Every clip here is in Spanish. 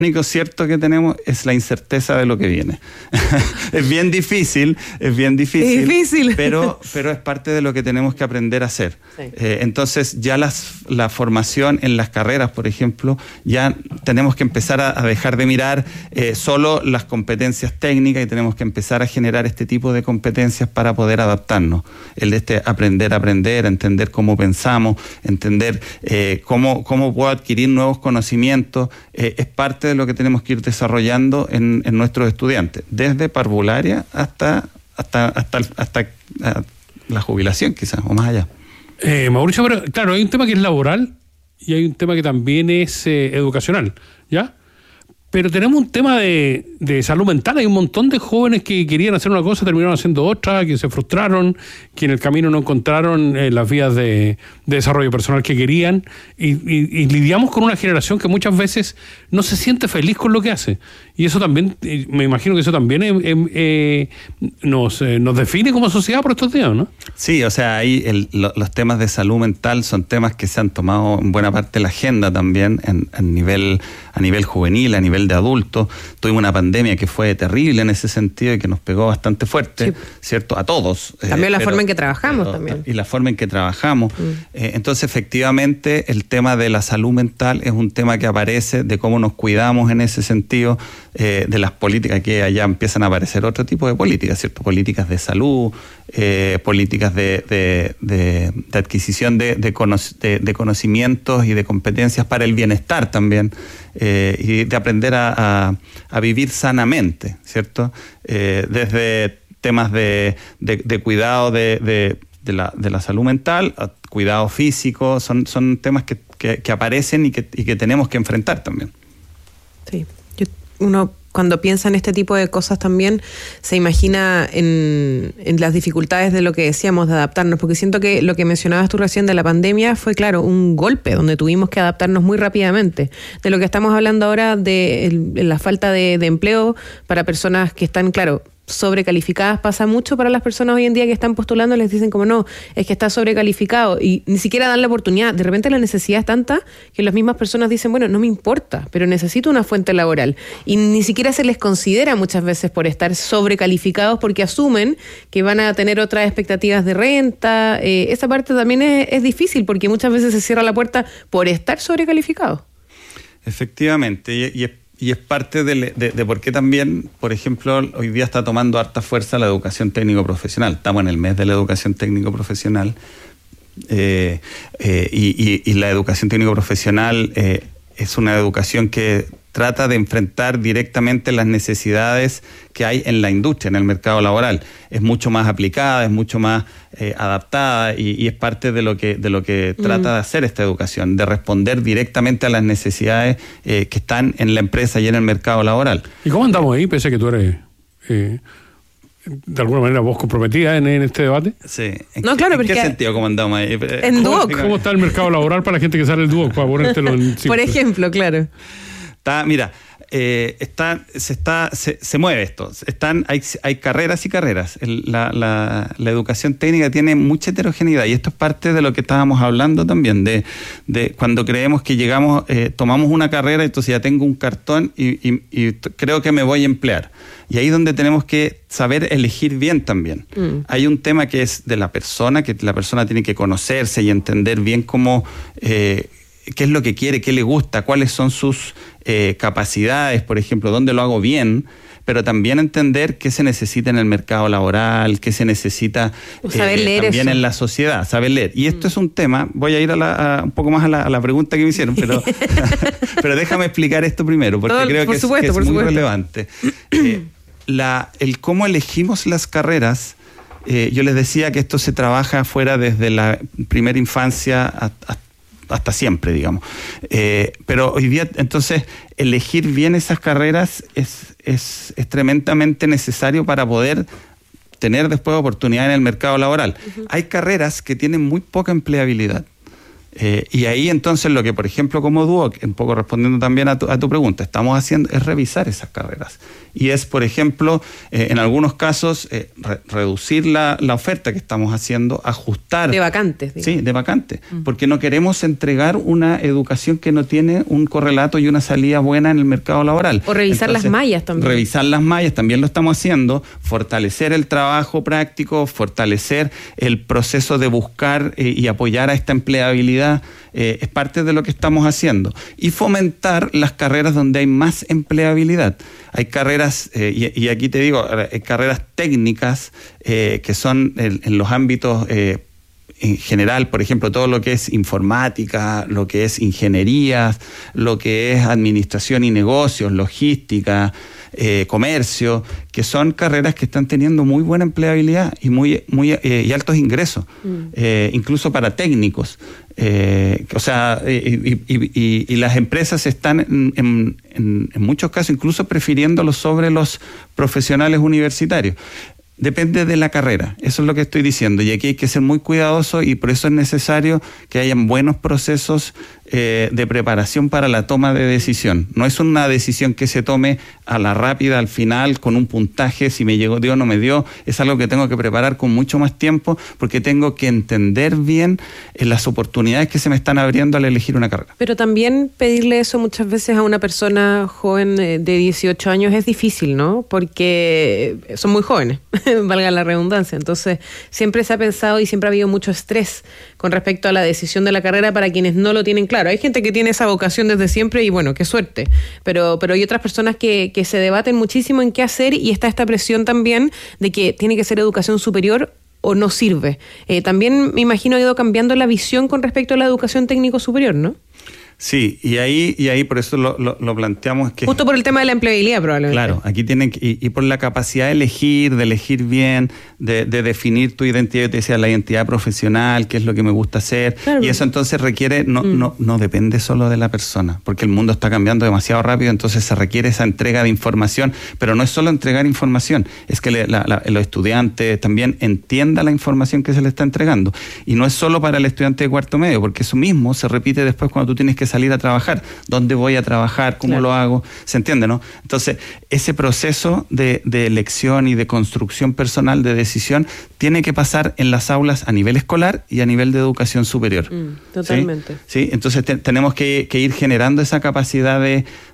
Lo único cierto que tenemos es la incerteza de lo que viene. Es bien difícil, pero es parte de lo que tenemos que aprender a hacer. Sí. Entonces ya la formación en las carreras, por ejemplo, ya tenemos que empezar a dejar de mirar solo las competencias técnicas y tenemos que empezar a generar este tipo de competencias para poder adaptarnos. El de aprender a aprender, entender cómo pensamos, entender cómo puedo adquirir nuevos conocimientos, es parte de lo que tenemos que ir desarrollando en nuestros estudiantes, desde parvularia hasta la jubilación quizás, o más allá. Mauricio, pero claro, hay un tema que es laboral y hay un tema que también es educacional, ¿ya? Pero tenemos un tema de salud mental. Hay un montón de jóvenes que querían hacer una cosa, terminaron haciendo otra, que se frustraron, que en el camino no encontraron las vías de desarrollo personal que querían. Y lidiamos con una generación que muchas veces no se siente feliz con lo que hace. Y eso también, me imagino que eso también nos define como sociedad por estos días, ¿no? Sí, o sea, ahí los temas de salud mental son temas que se han tomado en buena parte de la agenda también a nivel juvenil, a nivel de adultos. Tuvimos una pandemia que fue terrible en ese sentido y que nos pegó bastante fuerte, sí. ¿Cierto? A todos. También la forma en que trabajamos también. Y la forma en que trabajamos. Entonces, efectivamente, el tema de la salud mental es un tema que aparece, de cómo nos cuidamos en ese sentido, de las políticas, que allá empiezan a aparecer otro tipo de políticas, ¿cierto? Políticas de salud, políticas de adquisición de conocimientos y de competencias para el bienestar también, y de aprender a vivir sanamente, ¿cierto? Desde temas de cuidado de la salud mental, cuidado físico, son temas que aparecen y que tenemos que enfrentar también. Sí, uno cuando piensa en este tipo de cosas también se imagina en las dificultades de lo que decíamos, de adaptarnos, porque siento que lo que mencionabas tú recién de la pandemia fue, claro, un golpe donde tuvimos que adaptarnos muy rápidamente. De lo que estamos hablando ahora de la falta de empleo para personas que están, claro, sobrecalificadas, pasa mucho para las personas hoy en día que están postulando, les dicen como no, es que está sobrecalificado y ni siquiera dan la oportunidad. De repente la necesidad es tanta que las mismas personas dicen, bueno, no me importa, pero necesito una fuente laboral y ni siquiera se les considera muchas veces por estar sobrecalificados porque asumen que van a tener otras expectativas de renta. Esa parte también es difícil porque muchas veces se cierra la puerta por estar sobrecalificados. Efectivamente, y es parte de por qué también, por ejemplo, hoy día está tomando harta fuerza la educación técnico-profesional. Estamos en el mes de la educación técnico-profesional y la educación técnico-profesional es una educación que trata de enfrentar directamente las necesidades que hay en la industria, en el mercado laboral. Es mucho más aplicada, es mucho más adaptada y es parte de lo que trata de hacer esta educación, de responder directamente a las necesidades que están en la empresa y en el mercado laboral. ¿Y cómo andamos ahí, pese a que tú eres de alguna manera vos comprometida en este debate? Sí. No, claro, ¿En qué sentido cómo andamos ahí? En Duoc. ¿Cómo está el mercado laboral para la gente que sale del Duoc? Para ponértelo en Por ejemplo, claro. Mira, se mueve esto. Hay carreras y carreras. La educación técnica tiene mucha heterogeneidad y esto es parte de lo que estábamos hablando también, de cuando creemos que llegamos, tomamos una carrera, entonces ya tengo un cartón y creo que me voy a emplear. Y ahí es donde tenemos que saber elegir bien también. Hay un tema que es de la persona, que la persona tiene que conocerse y entender bien cómo... qué es lo que quiere, qué le gusta, cuáles son sus capacidades, por ejemplo, dónde lo hago bien, pero también entender qué se necesita en el mercado laboral, qué se necesita también eso. En la sociedad, saber leer. Y esto es un tema, voy a ir un poco más a la pregunta que me hicieron, pero déjame explicar esto primero, porque creo que es muy relevante. El cómo elegimos las carreras, yo les decía que esto se trabaja afuera desde la primera infancia hasta siempre, digamos. Pero hoy día, entonces, elegir bien esas carreras es tremendamente necesario para poder tener después oportunidad en el mercado laboral. Hay carreras que tienen muy poca empleabilidad. Y ahí entonces lo que, por ejemplo, como Duoc, un poco respondiendo también a tu pregunta, estamos haciendo es revisar esas carreras. Y es, por ejemplo, en algunos casos, reducir la oferta que estamos haciendo, ajustar. De vacantes. Digamos. Sí, de vacantes. Porque no queremos entregar una educación que no tiene un correlato y una salida buena en el mercado laboral. O revisar las mallas también. Revisar las mallas, también lo estamos haciendo. Fortalecer el trabajo práctico, fortalecer el proceso de buscar y apoyar a esta empleabilidad. Es parte de lo que estamos haciendo. Y fomentar las carreras donde hay más empleabilidad. Hay carreras, y aquí te digo, hay carreras técnicas que son en los ámbitos en general, por ejemplo, todo lo que es informática, lo que es ingeniería, lo que es administración y negocios, logística, comercio, que son carreras que están teniendo muy buena empleabilidad y altos ingresos, incluso para técnicos. O sea, y las empresas están en muchos casos incluso prefiriéndolos sobre los profesionales universitarios. Depende de la carrera, eso es lo que estoy diciendo, y aquí hay que ser muy cuidadoso y por eso es necesario que hayan buenos procesos de preparación para la toma de decisión. No es una decisión que se tome a la rápida, al final, con un puntaje, si me dio o no me dio, es algo que tengo que preparar con mucho más tiempo porque tengo que entender bien las oportunidades que se me están abriendo al elegir una carrera. Pero también pedirle eso muchas veces a una persona joven de 18 años es difícil, ¿no? Porque son muy jóvenes, valga la redundancia. Entonces, siempre se ha pensado y siempre ha habido mucho estrés con respecto a la decisión de la carrera para quienes no lo tienen claro. Hay gente que tiene esa vocación desde siempre y bueno, qué suerte. Pero hay otras personas que se debaten muchísimo en qué hacer y está esta presión también de que tiene que ser educación superior o no sirve. También me imagino ha ido cambiando la visión con respecto a la educación técnico superior, ¿no? Sí, y ahí por eso lo planteamos que... Justo por el tema de la empleabilidad, probablemente. Claro, aquí tienen que, y por la capacidad de elegir bien, de definir tu identidad, te decía, la identidad profesional, qué es lo que me gusta hacer, claro. Y eso entonces requiere, no depende solo de la persona, porque el mundo está cambiando demasiado rápido, entonces se requiere esa entrega de información, pero no es solo entregar información, es que los estudiantes también entiendan la información que se le está entregando, y no es solo para el estudiante de cuarto medio, porque eso mismo se repite después cuando tú tienes que salir a trabajar, dónde voy a trabajar, cómo lo hago, ¿se entiende, no? Entonces, ese proceso de elección y de construcción personal, de decisión, tiene que pasar en las aulas a nivel escolar y a nivel de educación superior. Totalmente. ¿Sí? Entonces tenemos que ir generando esa capacidad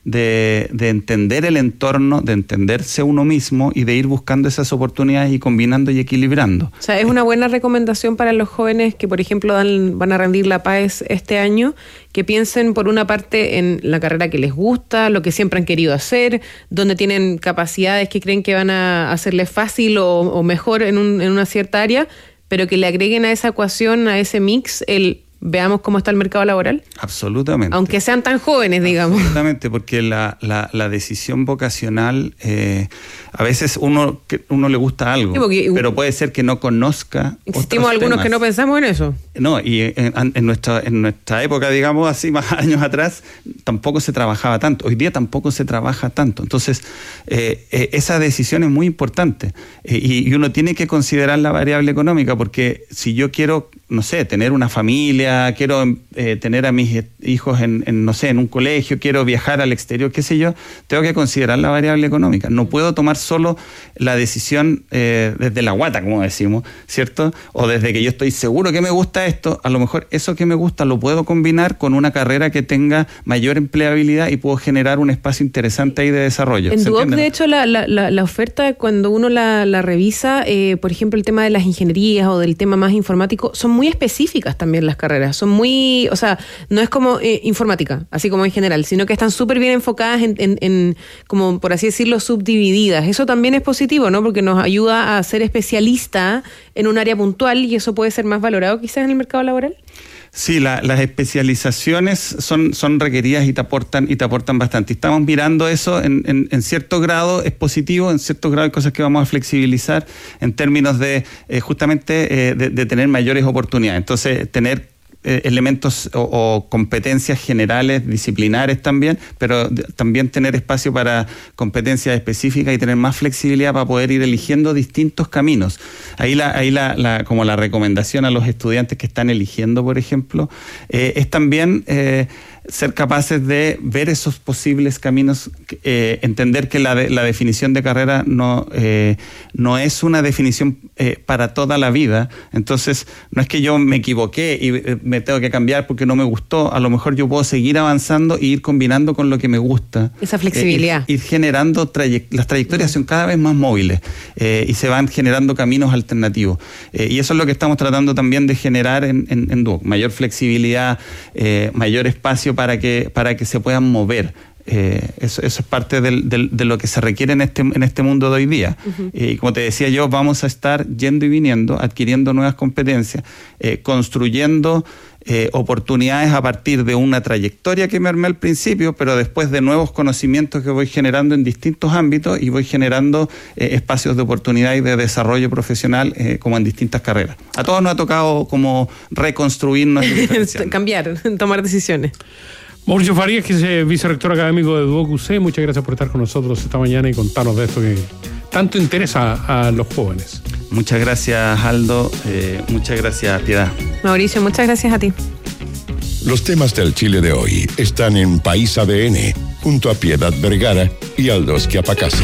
de entender el entorno, de entenderse uno mismo y de ir buscando esas oportunidades y combinando y equilibrando. O sea, es una buena recomendación para los jóvenes que, por ejemplo, van a rendir la PAES este año, que piensen por una parte en la carrera que les gusta, lo que siempre han querido hacer, donde tienen capacidades que creen que van a hacerles fácil o mejor en una cierta área, pero que le agreguen a esa ecuación, a ese mix, veamos cómo está el mercado laboral. Absolutamente. Aunque sean tan jóvenes, digamos. Absolutamente, porque la decisión vocacional, a veces uno le gusta algo, sí, pero puede ser que no conozca. Existimos algunos temas que no pensamos en eso. No, y en nuestra época, digamos así, más años atrás, tampoco se trabajaba tanto. Hoy día tampoco se trabaja tanto. Entonces, esa decisión es muy importante. Y uno tiene que considerar la variable económica, porque si yo quiero, no sé, tener una familia, quiero tener a mis hijos no sé, en un colegio, quiero viajar al exterior, qué sé yo, tengo que considerar la variable económica. No puedo tomar solo la decisión desde la guata, como decimos, ¿cierto? O desde que yo estoy seguro que me gusta esto, a lo mejor eso que me gusta lo puedo combinar con una carrera que tenga mayor empleabilidad y puedo generar un espacio interesante ahí de desarrollo. En Duoc, de hecho, la oferta, cuando uno la revisa, por ejemplo, el tema de las ingenierías o del tema más informático, son muy específicas también las carreras. Son muy, o sea, no es como informática, así como en general, sino que están súper bien enfocadas en, como por así decirlo, subdivididas. Eso también es positivo, ¿no? Porque nos ayuda a ser especialista en un área puntual y eso puede ser más valorado quizás en el mercado laboral. Sí, las especializaciones son requeridas y te aportan bastante. Estamos mirando eso en cierto grado, es positivo, en cierto grado hay cosas que vamos a flexibilizar en términos de justamente de tener mayores oportunidades. Entonces, tener elementos o competencias generales, disciplinares también, pero también tener espacio para competencias específicas y tener más flexibilidad para poder ir eligiendo distintos caminos. Ahí como la recomendación a los estudiantes que están eligiendo, por ejemplo, es también ser capaces de ver esos posibles caminos, entender que la definición de carrera no es una definición para toda la vida. Entonces, no es que yo me equivoqué y me tengo que cambiar porque no me gustó. A lo mejor yo puedo seguir avanzando e ir combinando con lo que me gusta. Esa flexibilidad. Ir generando las trayectorias son cada vez más móviles y se van generando caminos alternativos. Y eso es lo que estamos tratando también de generar en Duoc. Mayor flexibilidad, mayor espacio para que se puedan mover. Eso es parte de lo que se requiere en este mundo de hoy día. Uh-huh. Y como te decía yo, vamos a estar yendo y viniendo, adquiriendo nuevas competencias, construyendo oportunidades a partir de una trayectoria que me armé al principio, pero después de nuevos conocimientos que voy generando en distintos ámbitos y voy generando espacios de oportunidad y de desarrollo profesional como en distintas carreras. A todos nos ha tocado como reconstruirnos y cambiar, tomar decisiones. Mauricio Farías, que es vicerrector académico de Duoc UC, muchas gracias por estar con nosotros esta mañana y contarnos de esto que tanto interesa a los jóvenes. Muchas gracias, Aldo. Muchas gracias, Piedad. Mauricio, muchas gracias a ti. Los temas del Chile de hoy están en País ADN, junto a Piedad Vergara y Aldo Schiapacase.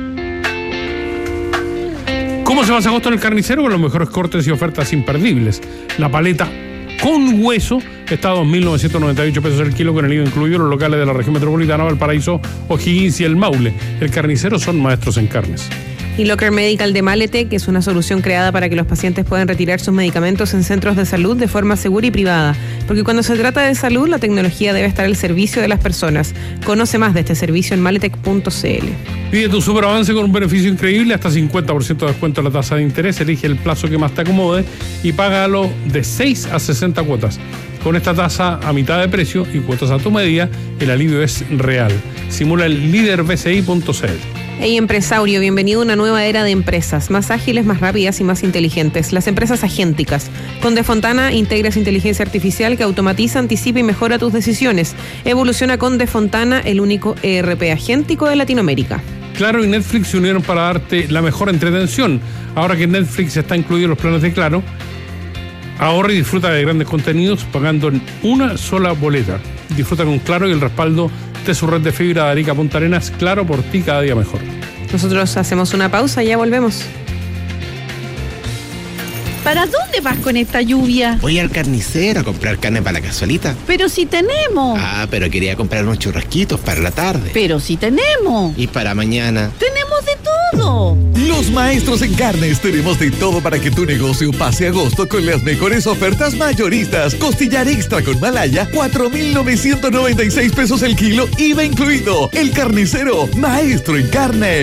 ¿Cómo se va agosto en el carnicero? Con los mejores cortes y ofertas imperdibles. La paleta con hueso está a 2.998 pesos el kilo con el IVA incluido en los locales de la región metropolitana, Valparaíso, O'Higgins y El Maule. El carnicero son maestros en carnes. Y Locker Medical de Maletec, que es una solución creada para que los pacientes puedan retirar sus medicamentos en centros de salud de forma segura y privada. Porque cuando se trata de salud, la tecnología debe estar al servicio de las personas. Conoce más de este servicio en maletec.cl. Pide tu superavance con un beneficio increíble, hasta 50% de descuento en la tasa de interés. Elige el plazo que más te acomode y págalo de 6 a 60 cuotas. Con esta tasa a mitad de precio y cuotas a tu medida, el alivio es real. Simula el líderbci.cl. Hey empresario, bienvenido a una nueva era de empresas, más ágiles, más rápidas y más inteligentes. Las empresas agénticas. Con Defontana integras inteligencia artificial que automatiza, anticipa y mejora tus decisiones. Evoluciona con Defontana, el único ERP agéntico de Latinoamérica. Claro y Netflix se unieron para darte la mejor entretención. Ahora que Netflix está incluido en los planes de Claro, ahorra y disfruta de grandes contenidos pagando en una sola boleta. Disfruta con Claro y el respaldo de su red de fibra de Arica Punta Arenas. Claro, por ti cada día mejor. Nosotros hacemos una pausa y ya volvemos. ¿Para dónde vas con esta lluvia? Voy al carnicero a comprar carne para la cazuelita. Pero si tenemos. Ah, pero quería comprar unos churrasquitos para la tarde. Pero si tenemos. Y para mañana. Tenemos de todo. Los maestros en carnes tenemos de todo para que tu negocio pase agosto con las mejores ofertas mayoristas. Costillar extra con malaya, 4.996 pesos el kilo, IVA incluido. El Carnicero, maestro en carne.